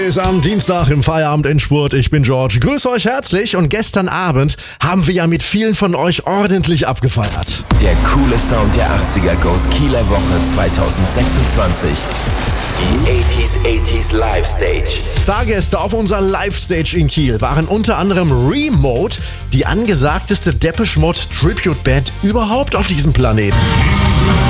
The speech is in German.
Ist am Dienstag im Feierabend-Endspurt. Ich bin George. Grüße euch herzlich und gestern Abend haben wir ja mit vielen von euch ordentlich abgefeiert. Der coole Sound der 80er Goes Kieler Woche 2026. Die 80s Live Stage. Stargäste auf unserer Live-Stage in Kiel waren unter anderem Remote, die angesagteste Depeche Mode Tribute-Band überhaupt auf diesem Planeten.